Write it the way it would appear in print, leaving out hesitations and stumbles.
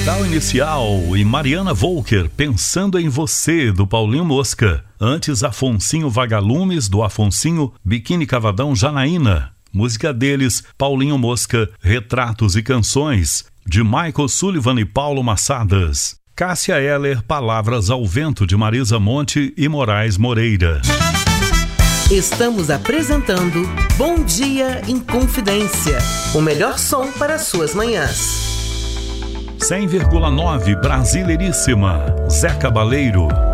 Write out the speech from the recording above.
Capital Inicial e Mariana Volker, Pensando em Você, do Paulinho Mosca. Antes, Afonsinho Vagalumes, do Afonsinho, Biquíni Cavadão, Janaína. Música deles, Paulinho Mosca, Retratos e Canções, de Michael Sullivan e Paulo Massadas. Cássia Eller, Palavras ao Vento, de Marisa Monte e Moraes Moreira. Estamos apresentando Bom Dia em Confidência, o melhor som para suas manhãs. 100,9 Brasileiríssima, Zé Cabaleiro.